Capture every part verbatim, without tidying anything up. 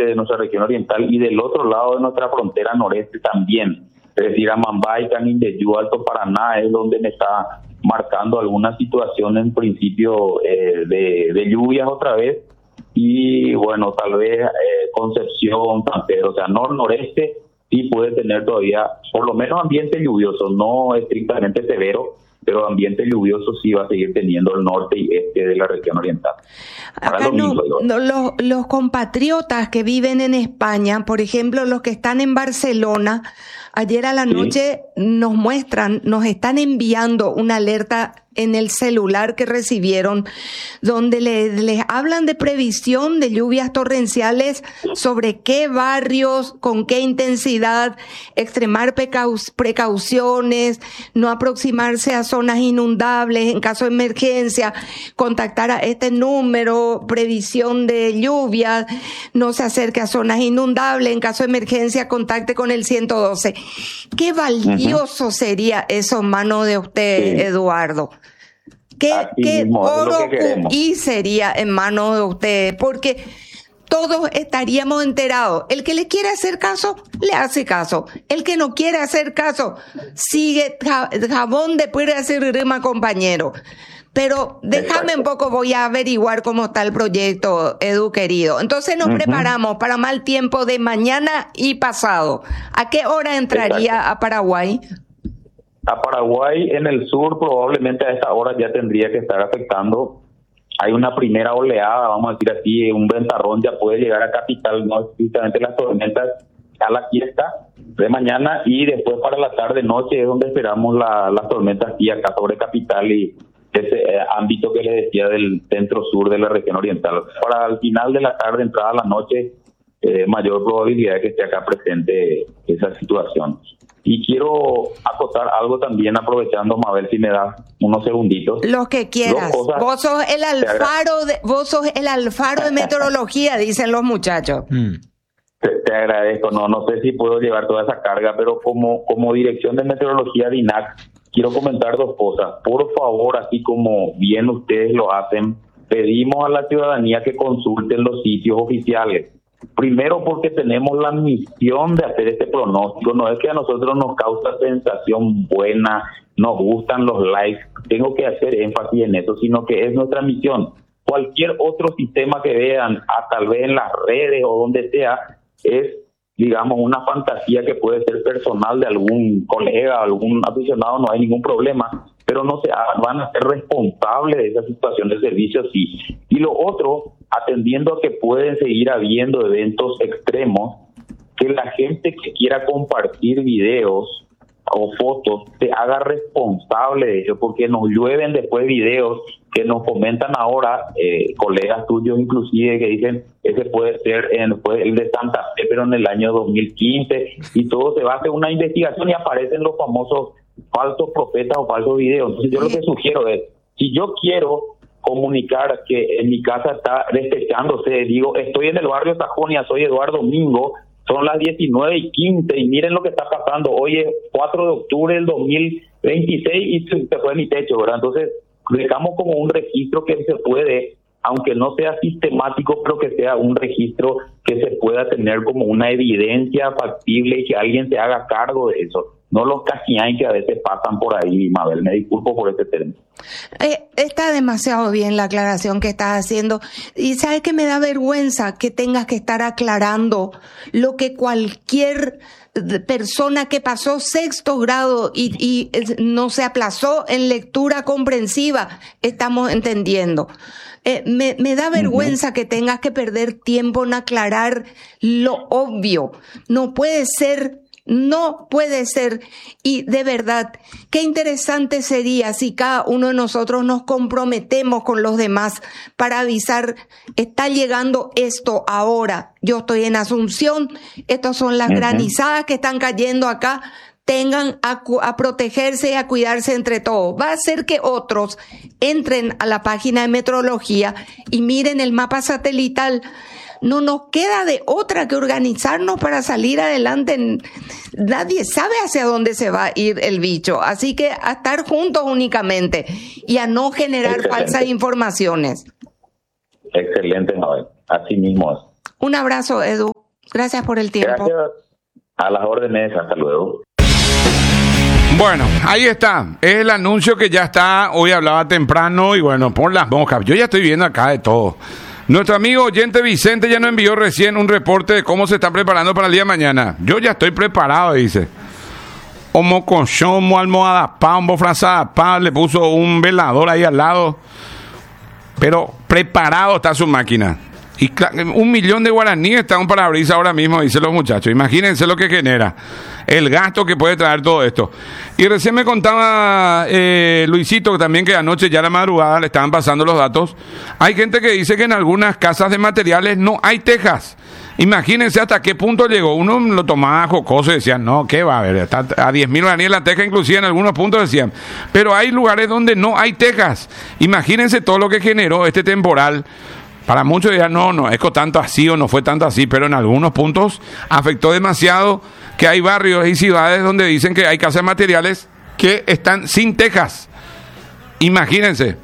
noreste de nuestra región oriental y del otro lado de nuestra frontera noreste también. Es decir, Amambay, Canindeyú, Alto Paraná es donde me está marcando alguna situación en principio eh, de, de lluvias otra vez. Y bueno, tal vez eh, Concepción, San Pedro, o sea, nor-noreste sí puede tener todavía por lo menos ambiente lluvioso, no estrictamente severo, pero ambiente lluvioso sí va a seguir teniendo el norte y este de la región oriental. Acá no, no, los, los compatriotas que viven en España, por ejemplo, los que están en Barcelona, ayer a la sí. noche nos muestran, nos están enviando una alerta en el celular que recibieron, donde les, les hablan de previsión de lluvias torrenciales, sobre qué barrios, con qué intensidad, extremar precau- precauciones, no aproximarse a zonas inundables en caso de emergencia, contactar a este número, previsión de lluvias, no se acerque a zonas inundables, en caso de emergencia contacte con el ciento doce. Qué valioso uh-huh. sería eso en manos de usted, sí. Eduardo. ¿Qué, qué oro y sería en manos de ustedes? Porque todos estaríamos enterados. El que le quiere hacer caso, le hace caso. El que no quiere hacer caso, sigue jabón después de hacer rima, compañero. Pero déjame un poco, voy a averiguar cómo está el proyecto, Edu querido. Entonces nos uh-huh. preparamos para mal tiempo de mañana y pasado. ¿A qué hora entraría Exacto. a Paraguay? A Paraguay en el sur probablemente a esta hora ya tendría que estar afectando. Hay una primera oleada, vamos a decir así, un ventarrón ya puede llegar a capital, no específicamente las tormentas a la fiesta de mañana, y después para la tarde noche es donde esperamos la, las tormentas aquí acá sobre capital y ese eh, ámbito que les decía del centro sur de la región oriental. Para el final de la tarde, entrada a la noche, eh, mayor probabilidad de que esté acá presente esa situación. Y quiero acotar algo también, aprovechando, Mabel, si me das unos segunditos. Lo que quieras. Vos sos el alfaro de, vos sos el alfaro de meteorología, dicen los muchachos. Mm. Te, te agradezco. No, no sé si puedo llevar toda esa carga, pero como, como dirección de meteorología de I N A C, quiero comentar dos cosas. Por favor, así como bien ustedes lo hacen, pedimos a la ciudadanía que consulten los sitios oficiales. Primero porque tenemos la misión de hacer este pronóstico, no es que a nosotros nos causa sensación buena, nos gustan los likes, tengo que hacer énfasis en eso, sino que es nuestra misión. Cualquier otro sistema que vean, a, tal vez en las redes o donde sea, es, digamos, una fantasía que puede ser personal de algún colega, algún aficionado, no hay ningún problema, pero no se van a ser responsables de esa situación de servicio, sí. Y lo otro, atendiendo a que pueden seguir habiendo eventos extremos, que la gente que quiera compartir videos o fotos se haga responsable de ello, porque nos llueven después videos que nos comentan ahora eh, colegas tuyos inclusive, que dicen ese puede ser en, fue el de Santa Fe pero en el año dos mil quince, y todo se va a hacer una investigación y aparecen los famosos falsos profetas o falsos videos. Entonces yo lo que sugiero es, si yo quiero comunicar que en mi casa está despechándose, digo, estoy en el barrio Sajonia, soy Eduardo Mingo, son las diecinueve y quince y miren lo que está pasando, hoy es cuatro de octubre del dos mil veintiséis y se, se fue mi techo, ¿verdad? Entonces dejamos como un registro que se puede, aunque no sea sistemático, pero que sea un registro que se pueda tener como una evidencia factible y que alguien se haga cargo de eso. No los casi hay que a veces pasan por ahí, Mabel, me disculpo por este término. Eh, está demasiado bien la aclaración que estás haciendo. Y sabes que me da vergüenza que tengas que estar aclarando lo que cualquier persona que pasó sexto grado y, y no se aplazó en lectura comprensiva estamos entendiendo. Eh, me, me da vergüenza uh-huh. que tengas que perder tiempo en aclarar lo obvio. No puede ser, no puede ser. Y de verdad, qué interesante sería si cada uno de nosotros nos comprometemos con los demás para avisar, está llegando esto ahora. Yo estoy en Asunción, estas son las uh-huh. granizadas que están cayendo acá. Tengan a, a protegerse y a cuidarse entre todos. Va a hacer que otros entren a la página de meteorología y miren el mapa satelital. No nos queda de otra que organizarnos para salir adelante. Nadie sabe hacia dónde se va a ir el bicho. Así que a estar juntos únicamente y a no generar Excelente. falsas informaciones. Excelente, Noel. Así mismo es. Un abrazo, Edu. Gracias por el tiempo. Gracias. A las órdenes. Hasta luego. Bueno, ahí está. Es el anuncio que ya está. Hoy hablaba temprano y bueno, por las moscas. Yo ya estoy viendo acá de todo. Nuestro amigo oyente Vicente ya nos envió recién un reporte de cómo se está preparando para el día de mañana. Yo ya estoy preparado, dice. Homo con chomo, almohada, pan, frazada, pan. Le puso un velador ahí al lado. Pero preparado está su máquina. Y un millón de guaraníes está un parabrisas ahora mismo, dicen los muchachos. Imagínense lo que genera, el gasto que puede traer todo esto. Y recién me contaba eh, Luisito también que anoche ya a la madrugada le estaban pasando los datos. Hay gente que dice que en algunas casas de materiales no hay tejas. Imagínense hasta qué punto llegó. Uno lo tomaba jocoso y decían, no, ¿qué va a haber? Está a diez mil guaraníes la teja, inclusive en algunos puntos decían. Pero hay lugares donde no hay tejas. Imagínense todo lo que generó este temporal. Para muchos dirán, no, no, es que tanto así o no fue tanto así, pero en algunos puntos afectó demasiado que hay barrios y ciudades donde dicen que hay casas de materiales que están sin tejas. Imagínense.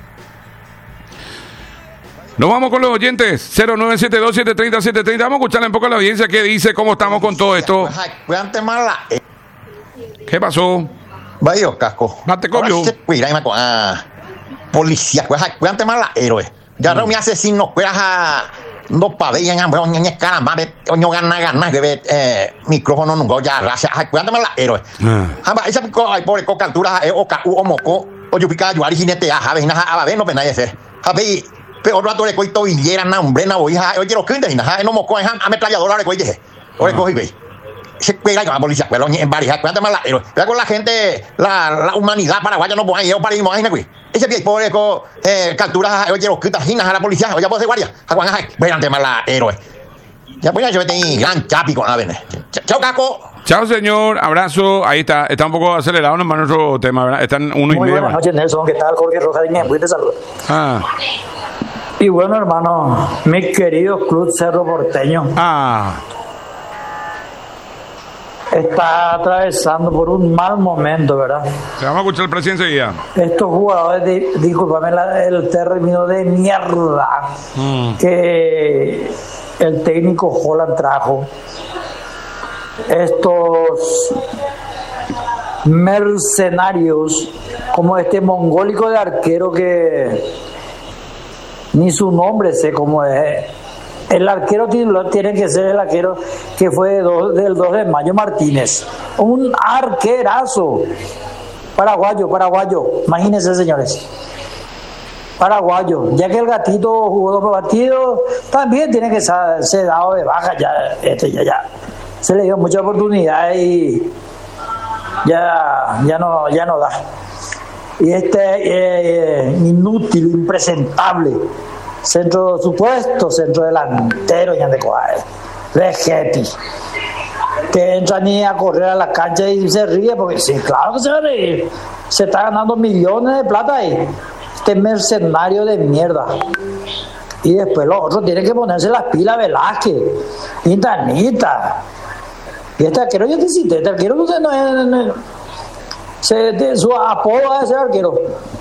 Nos vamos con los oyentes. cero nueve siete dos, siete tres cero, siete tres cero. Vamos a escucharle un poco a la audiencia que dice cómo estamos con todo esto. ¿Qué pasó? Vaya, casco. No te comió. Policía, cuídate más la héroe. Ya no me asesino, cuídate no pavean, hombre, oñe caramba, oño gana gana, que eh micrófono no ya gracias, cuídate más la héroe. Ah, esa pico hay por coca altura, o ca u moco, o yo pica yo ari jinete a ver, na a ver no pena ese. A ver, pero rato le coito villera na hombre na voy a oye lo que na, no moco a ametralladora le coite. Oye, coge ve. Se cuida con la policía, pero en varias, cuídate más la héroe. Cuida con la gente, la, la humanidad paraguaya no puede ir para ir más güey. Ese pie pobre con eh, captura, oye, los quitajinas a la policía, oye, puede ser guardia. Aguanta, cuídate más la héroe. Ya pues ya yo te gran chapi con la vene. Chao, caco. Chao, señor. Abrazo. Ahí está. Está un poco acelerado nomás nuestro tema, ¿verdad? Están uno Muy y medio. Buenas noches, Nelson. ¿Qué tal? Jorge Rojas de Ñembuy te saluda. Ah. Y bueno, hermano, mi querido Club Cerro Porteño. Ah. Está atravesando por un mal momento, ¿verdad? Le vamos a escuchar al presidente enseguida. Estos jugadores, de, discúlpame la, el término de mierda mm. que el técnico Holland trajo. Estos mercenarios, como este mongólico de arquero que ni su nombre sé cómo es. El arquero tiene que ser el arquero que fue de dos, del dos de mayo, Martínez. Un arquerazo. Paraguayo, paraguayo. Imagínense, señores. Paraguayo. Ya que el gatito jugó dos partidos, también tiene que ser, ser dado de baja. Ya, este, ya, ya. Se le dio mucha oportunidad y ya, ya, no, ya no da. Y este eh, inútil, impresentable. Centro supuesto, centro delantero, y de Coae, Vegetti, que entra ni a correr a la cancha y se ríe, porque sí, claro que se va a reír, se está ganando millones de plata ahí, este mercenario de mierda. Y después los otros tienen que ponerse las pilas, Velázquez, Quintanita, y este arquero yo te cité, este arquero no es, no, no, se, de, su apodo es ese arquero.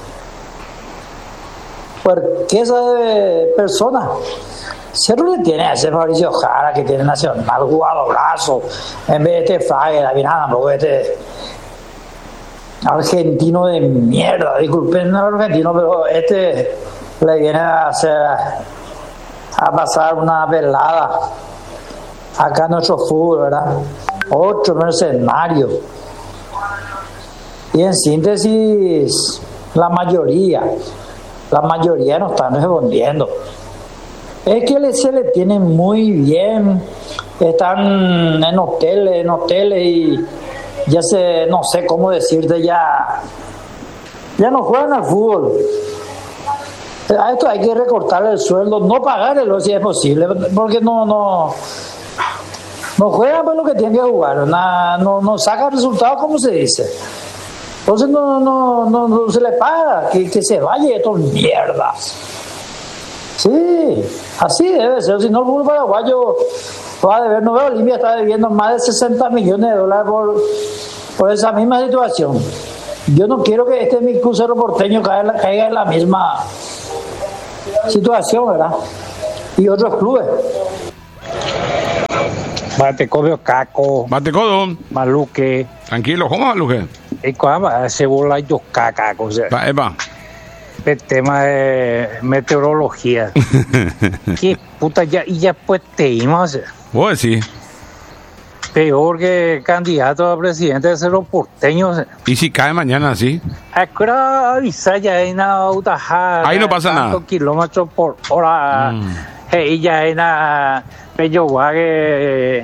Porque esa persona Cerro le tiene a ese Mauricio Jara que tiene Nacional, jugadorazo, en vez de este Fraga, la virada, tampoco este argentino de mierda, disculpen al argentino, pero este le viene a hacer a pasar una velada acá en nuestro fútbol, ¿verdad? Otro mercenario. Y en síntesis, la mayoría La mayoría no están respondiendo. Es que le, se le tiene muy bien. Están en hoteles, en hoteles y ya se, no sé cómo decirte, ya, ya no juegan al fútbol. A esto hay que recortarle el sueldo, no pagarlo si es posible, porque no, no, no juegan por lo que tienen que jugar, no, no, no sacan resultados como se dice. Entonces no, no, no, no se le paga, que, que se vaya estos mierdas. Sí, así debe ser, si no el fútbol paraguayo va a deber, no veo, Olimpia está debiendo más de sesenta millones de dólares por, por esa misma situación. Yo no quiero que este mi crucero porteño caiga, caiga en la misma situación, ¿verdad? Y otros clubes. Bate cobio caco, Bate codo. maluque, Tranquilo, ¿cómo Maluque? y cosa se burla yo caca, cosa. Va, Eva. El tema de meteorología. Qué puta, ya, y ya pues te íbamos. Vos decís. Peor que candidato a presidente de ser los porteños. ¿Y si cae mañana así? Acá avisa ya hay una utajada. Ahí no pasa nada. Kilómetros por hora. Mm. Hey, ya hay una pello que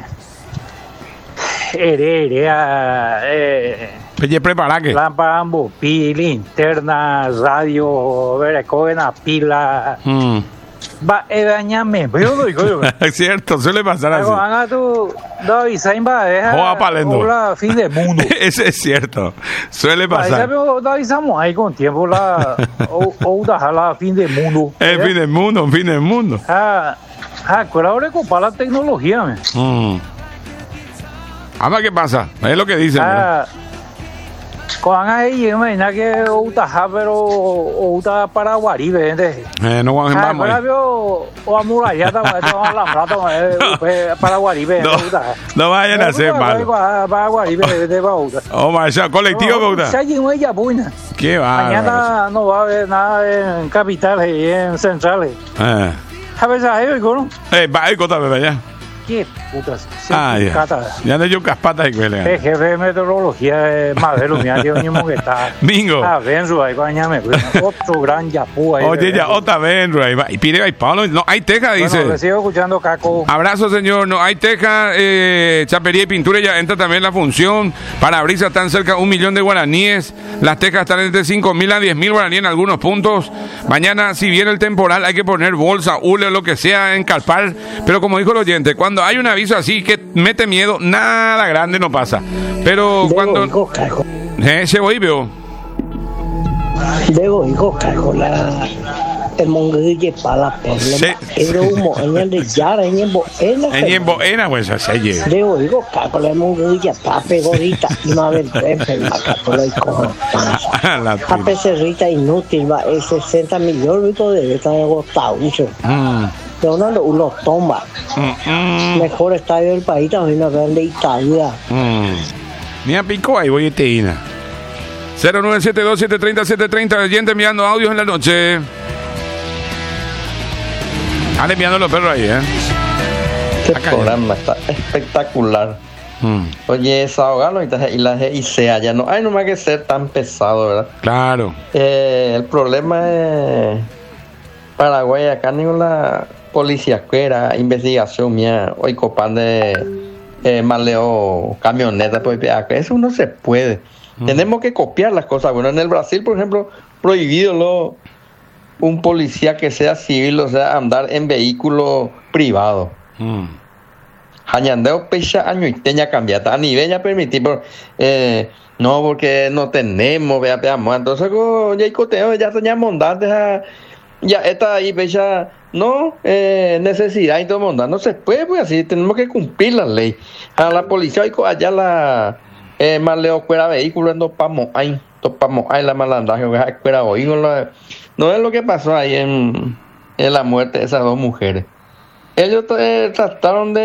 heredera, eh, Pelle, prepara que. lámpara, ambopi, linterna, radio, verecógena, pila. Mm. Va, eh, dañame, pero no digo yo. Es cierto, suele pasar así. Luego, haga tu, David Sainz va a dejar. Joda palendo. Hola, fin del mundo. Ese es cierto, suele Ahí pasar. David Sainz ahí con tiempo la, o, o dejar la fin del mundo. El fin del mundo, un fin del mundo. Ah, ah, cuidado de comprar la tecnología, me. Mm. Ama, ¿qué pasa? Es lo que dicen. ¿verdad? Ah, con ahí, imagina que Utaja, pero Uta para Guaribe, ¿entiendes? Eh, no vamos, Ah, vamos. ahora vio o amurallada, la plata, para Guaribe, No, no vayan a hacer mal. Para Guaribe, de Bauta. Oh, marcha, colectivo, Bauta. Ya llegó ella buena. Qué bárbaro. Mañana no va a haber nada en capitales y en centrales. Eh, A ver, ¿sabes, ¿no? eh, va, eh, cótame, vaya. Qué putas. Ah, ya. Cata. Ya no hay un caspata y cuele. El jefe de meteorología es Mabelo, mira, tío, ni mo que está. Bingo. Ah, ven, su ahí, coñame, otro gran yapú ahí. Oye, ya, otra vez, Rey. Y pide, ay, Pablo, no, hay teja, dice. Bueno, le sigo escuchando, Caco. Abrazo, señor. No hay teja, eh, chapería y pintura. Ya entra también la función. Parabrisas están cerca de un millón de guaraníes. Las tejas están entre cinco mil a diez mil guaraníes en algunos puntos. Mañana, si viene el temporal, hay que poner bolsa, hule o lo que sea en calpar. Pero como dijo el oyente, cuando hay un aviso así que mete miedo, nada grande no pasa. Pero cuando. Debo, hijo, Eh, se voy, veo. Debo, hijo, cajo, la. El monguille para la problema. Sí. Pero humo, en el de Yara, en el boena. En en Boena, pues, se llega. Debo, hijo, cajo, la monguille para pegorita. Y no haber trepe, la capola y cojo. La A puta. pecerrita inútil, va, es sesenta millones, hijo, debe estar agotado, hijo. Mm, De uno lo, uno toma. mm, mm, Mejor estadio del país, también una grande Italia. mm. Mira, picó ahí, voy a teína. cero nueve siete dos siete tres cero siete tres cero, oyente enviando audios en la noche. Están enviando los perros ahí, ¿eh? Este Acá, programa está espectacular. Mm, Oye, desahogarlo y la- y la G I C A ya no hay nomás que ser tan pesado, ¿verdad? claro. Eh, el problema es Paraguay, acá ninguna policía que era investigación mía, hoy copan de eh, maleo camioneta, pues acá eso no se puede. Tenemos que copiar las cosas. Bueno, en el Brasil, por ejemplo, prohibido lo un policía que sea civil, o sea, andar en vehículo privado. Mm. Hañandeo pecha año y teña cambiata. A nivel ya permitir, pero, eh, no, porque no tenemos, vea, veamos. Entonces, co- ya hay coteo, ya teníamos mondantes, ya está ahí, pecha, no, eh, necesidad y todo mondar. No se puede, pues así, tenemos que cumplir la ley. A la policía, hay co- allá la, eh, maleo fuera vehículo, en topamos ahí, topamos ahí la malandraje, fuera hoy, no, la- no es lo que pasó ahí en, en la muerte de esas dos mujeres. Ellos eh, trataron de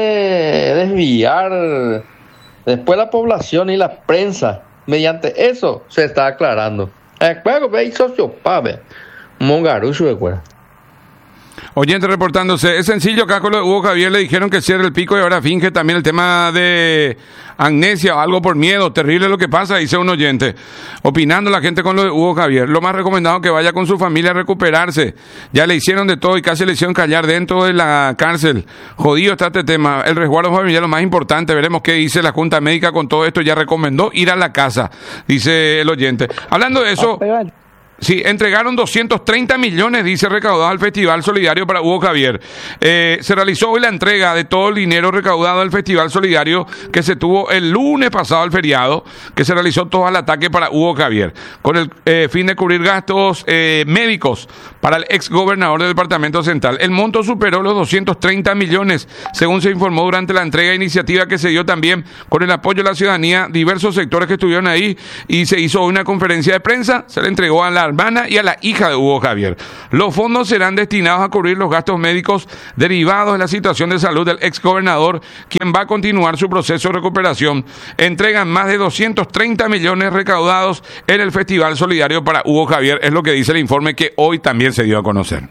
desviar después la población y la prensa. Mediante eso se está aclarando. Juego ve socio pabe. Mongarucho de cuera. Oyente reportándose, es sencillo, acá con lo de Hugo Javier le dijeron que cierre el pico y ahora finge también el tema de amnesia o algo por miedo, terrible lo que pasa, dice un oyente, opinando la gente con lo de Hugo Javier, lo más recomendado que vaya con su familia a recuperarse, ya le hicieron de todo y casi le hicieron callar dentro de la cárcel, jodido está este tema, el resguardo familiar lo más importante, veremos qué dice la Junta Médica con todo esto, ya recomendó ir a la casa, dice el oyente. Hablando de eso... Sí, entregaron doscientos treinta millones, dice, recaudado al Festival Solidario para Hugo Javier. Eh, se realizó hoy la entrega de todo el dinero recaudado al Festival Solidario que se tuvo el lunes pasado, el feriado, que se realizó todo el ataque para Hugo Javier, con el eh, fin de cubrir gastos eh, médicos para el ex gobernador del Departamento Central. El monto superó los doscientos treinta millones, según se informó durante la entrega, iniciativa que se dio también con el apoyo de la ciudadanía, diversos sectores que estuvieron ahí, y se hizo una conferencia de prensa, se le entregó a la hermana y a la hija de Hugo Javier. Los fondos serán destinados a cubrir los gastos médicos derivados de la situación de salud del exgobernador, quien va a continuar su proceso de recuperación. Entregan más de doscientos treinta millones recaudados en el Festival Solidario para Hugo Javier, es lo que dice el informe que hoy también se dio a conocer.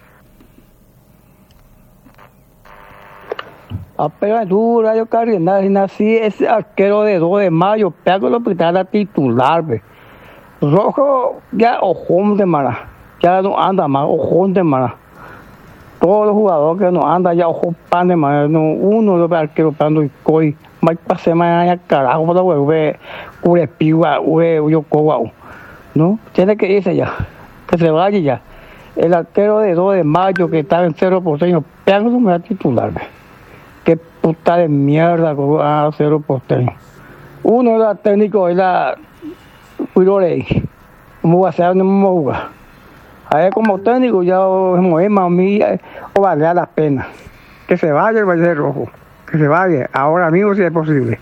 Apenas tú, Radio Cardenal, nací ese arquero de dos de mayo, pego lo hospital a titular, ve. Rojo, ya ojón de mara, ya no anda más, ojón de mara. Todos los jugadores que no andan ya ojón pan de mara, no, uno de los arqueros pando y coi, más pase mañana carajo, para volver, cure piwa, ue, yo coba, ¿no? Tiene que irse ya, que se vaya ya. El arquero de dos de mayo que estaba en cero porteño, pego lo a titular, ve. Qué puta de mierda con a cero porteño. Uno era técnico, era Cuirorey. ¿Cómo va a ser? No me jugar. A ver, como técnico, ya es más a mí, o vale la pena. Que se vaya el Valle Rojo. Que se vaya, ahora mismo si es posible.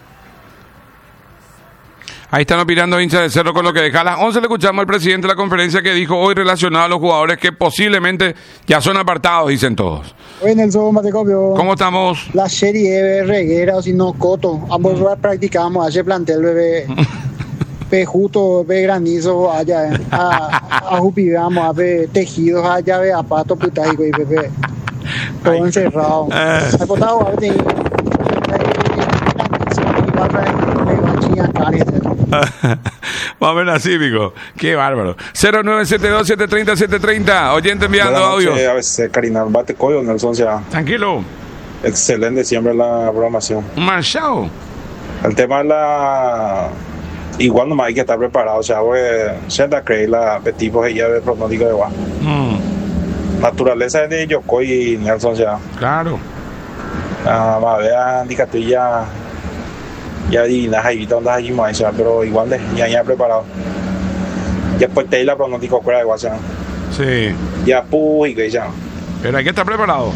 Ahí están opinando hinchas del Cerro con lo que deja. A las once le escuchamos al presidente de la conferencia que dijo hoy relacionado a los jugadores que posiblemente ya son apartados, dicen todos. Hoy Nelson Matecopio. ¿Cómo estamos? La serie Reguera o si no Coto. Ambos mm. practicamos ayer plantel bebé. Pejuto, ve granizo allá, a, a jupigamos, a ver tejidos allá, ve a pato putáico y bebé. Todo Ay. encerrado. Uh. He potado a ver Vamos a ver la Cívico. Qué bárbaro. cero nueve siete dos siete tres cero siete tres cero. Oyente enviando audio. A veces Karina Bate Coyo, Nelson ya. Tranquilo. Excelente siempre la programación. Marchao. El tema es la. Igual nomás hay que estar preparado. O sea, pues, se da creer la tipo ella de pronóstico de Juan. Mm. Naturaleza de Yokoi y Nelson ya. Claro. Ah, más vea, indicatilla. Ya adivinas ahí, ¿dónde hay más? Pero igual de, ya ya preparado. Ya pues te la pronóstico fuera de WhatsApp. Sí. Ya pu y que ya. Pero hay que estar preparado.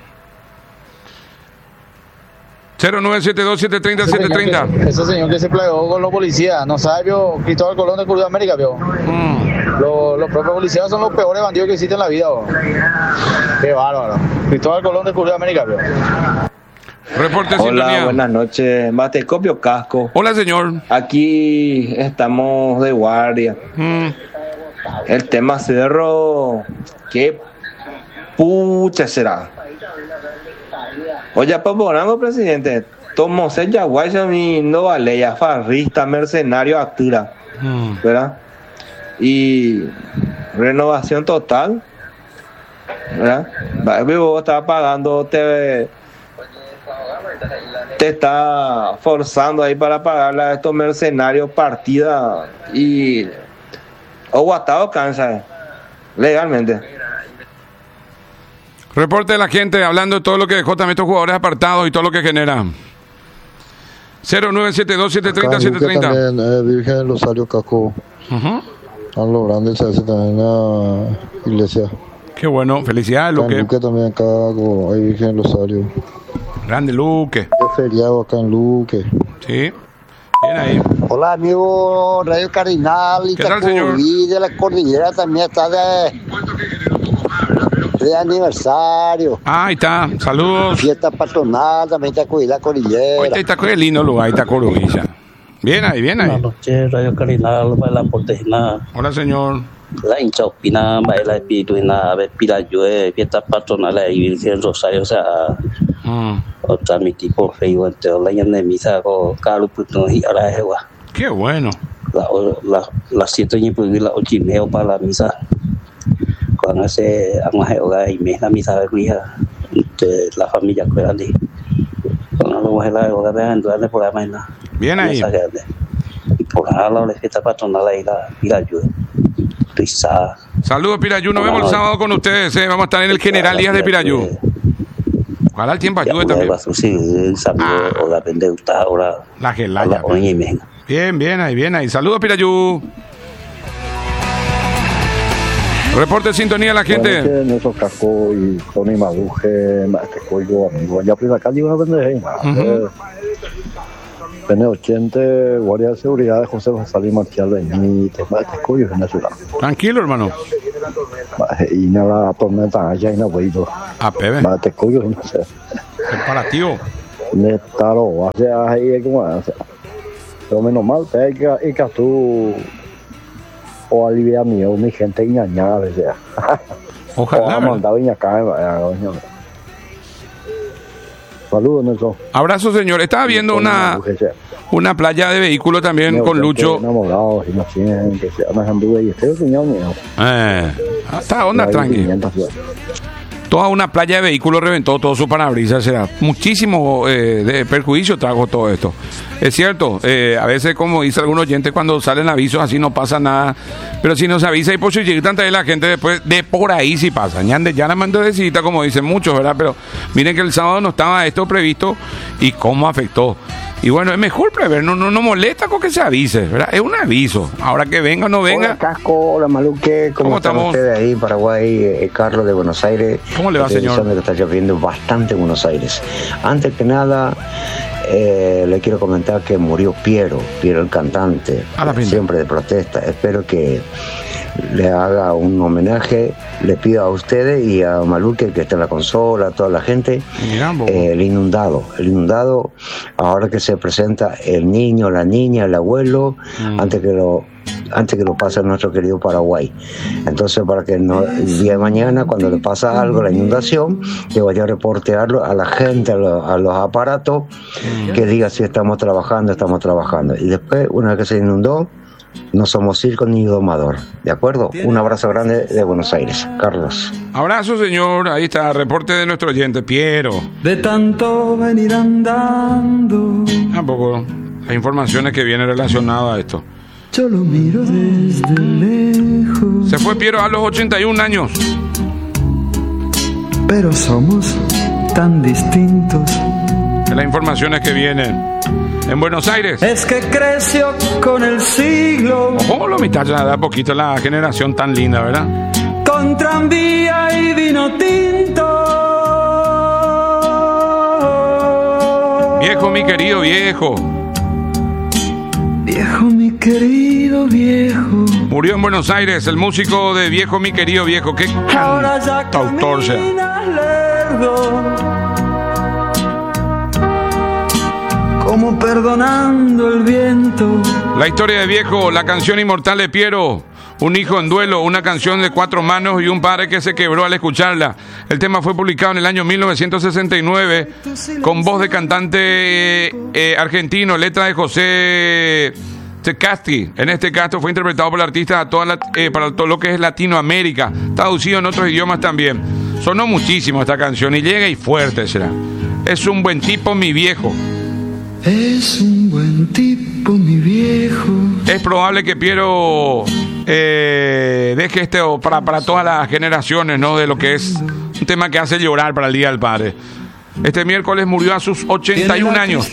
cero nueve siete dos siete tres cero siete tres cero. Ese señor que se plegó con los policías, no sabe, vio, Cristóbal Colón de Cruz de América, vio. Mm. Los, los propios policías son los peores bandidos que existen en la vida, vio. Qué bárbaro. Cristóbal Colón de Cruz de América, vio. Reporte Hola, sintonía. Buenas noches, Matecopio Casco. Hola, señor. Aquí estamos de guardia. Mm. El tema Cerro, ¿qué pucha será? Oye, Paporango, presidente, Tomo Sella Guayami, no vale, ya farrista, mercenario, actura, mm. ¿verdad? Y renovación total, ¿verdad? Vos estás pagando, te, te está forzando ahí para pagarle a estos mercenarios partida y o guatado cansa legalmente. Reporte de la gente hablando de todo lo que dejó también estos jugadores apartados y todo lo que genera. cero nueve siete dos siete tres cero siete tres cero. También eh, Virgen del Rosario Casco. Uh-huh. A lo grande el C S también la iglesia. Qué bueno, felicidades Luque. En Luque también acá hay Virgen del Rosario. Grande Luque. Es feriado acá en Luque. Sí. Bien ahí. Hola amigo Radio Cardinal y Tacubí de la Cordillera también está de, de aniversario. Ah, ahí está, saludos. Fiesta patronal también Tacubí la Cordillera. Hoy está Tacubí, lindo lugar, ahí está Corubilla. Bien ahí, bien ahí. Buenas noches, Radio Cardinal, la Portejina. Hola señor. La hincha opina, la espíritu, a ver, pila lluvia, fiesta patronal y Virgen Rosario, o sea, mm. o transmitir por Facebook, entonces la llama de misa con Carlos Putón y ahora es igual. Qué bueno. La, la, la siete años por la ocho y medio para la misa. Cuando se amaje hogar y me la misa de Luisa, de la familia que era de. Cuando lo voy a la hogar de entrar de por la mañana. Bien ahí. Y por ahora la fiesta patronal ahí la pila lluvia. Risa. Saludos Pirayú, nos vemos el sábado con ustedes, ¿eh? Vamos a estar en el General Díaz de Pirayú. Ojalá el tiempo ayude también. Ah. La gelaya. Bien, bien ahí, bien ahí. Saludos Pirayú. Reporte de sintonía a la gente. Nelson Casco y Tony Maduje, este código amigo. Ya por acá digo una pendeja. P N ochenta, Guardia de Seguridad de José González Marcial Benítez, más de Cuyo en la ciudad. Tranquilo, hermano. Y nada, la tormenta allá en la huevo. A Pepe. Más de Cuyo, no sé. Separativo. Netaro, hace ahí como hace. Pero menos mal, hay que, hay que tú o aliviar mío, mi gente ñañada, o sea. Ojalá. O mandado y acá, saludos, Nelson. Abrazo, señor. Estaba viendo una, una playa de vehículos también con Lucho. Enamorados, inocentes, se llaman Hamburgo y este señor mío. Eh, hasta onda tranqui. Toda una playa de vehículos reventó todo su parabrisas, o sea, muchísimo eh, de perjuicio trajo todo esto. Es cierto, eh, a veces, como dice algún oyente, cuando salen avisos así no pasa nada, pero si nos avisa y por si llegan tanta la gente después, de por ahí sí pasa. Ñande, ya la mando de cita, como dicen muchos, ¿verdad? Pero miren que el sábado no estaba esto previsto y cómo afectó. Y bueno, es mejor prever, no, no, no molesta con que se avise, ¿verdad? Es un aviso. Ahora que venga o no venga. Hola, Casco, hola, Maluque. ¿Cómo, ¿Cómo están estamos? Ustedes ahí, Paraguay? Eh, Carlos de Buenos Aires. ¿Cómo le va, Estoy señor? Que está lloviendo bastante en Buenos Aires. Antes que nada, eh, le quiero comentar que murió Piero, Piero el cantante, siempre de protesta. Espero que le haga un homenaje, le pido a ustedes y a Maluque, que está en la consola, a toda la gente, eh, el inundado, el inundado, ahora que se presenta el niño, la niña, el abuelo, mm. antes que lo antes que lo pase nuestro querido Paraguay. Entonces, para que no, el día de mañana, cuando le pasa algo, la inundación, que vaya a reportearlo a la gente, a, lo, a los aparatos, mm. que diga si estamos trabajando, estamos trabajando. Y después, una vez que se inundó, no somos circo ni domador, ¿de acuerdo? Un abrazo grande de Buenos Aires, Carlos. Abrazo, señor. Ahí está, reporte de nuestro oyente, Piero. De tanto venir andando. Tampoco hay informaciones que vienen relacionadas a esto. Yo lo miro desde lejos. Se fue Piero a los ochenta y un años. Pero somos tan distintos. De las informaciones que vienen. En Buenos Aires. Es que creció con el siglo. ¿Cómo lo mitad ya da poquito la generación tan linda, verdad? Con tranvía y vino tinto. Viejo, mi querido viejo. Viejo, mi querido viejo. Murió en Buenos Aires el músico de Viejo, mi querido viejo. Qué cantautor sea. Como perdonando el viento. La historia de Viejo, la canción inmortal de Piero. Un hijo en duelo, una canción de cuatro manos y un padre que se quebró al escucharla. El tema fue publicado en el año mil novecientos sesenta y nueve con voz de cantante eh, argentino, letra de José Tecasti. En este caso fue interpretado por el artista a toda la, eh, para todo lo que es Latinoamérica, traducido en otros idiomas también. Sonó muchísimo esta canción y llega y fuerte será. Es un buen tipo, mi viejo. Es un buen tipo, mi viejo. Es probable que Piero eh, deje este para, para todas las generaciones, ¿no? De lo que es un tema que hace llorar para el Día del Padre. Este miércoles murió a sus ochenta y un años.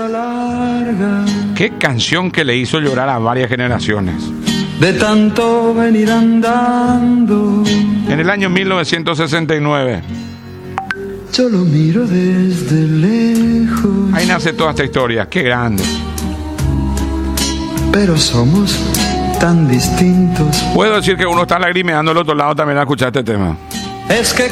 Qué canción que le hizo llorar a varias generaciones. De tanto venir andando. En el año mil novecientos sesenta y nueve. Yo lo miro desde lejos. Ahí nace toda esta historia. Qué grande. Pero somos tan distintos. Puedo decir que uno está lagrimeando al otro lado también al escuchar este tema. Es que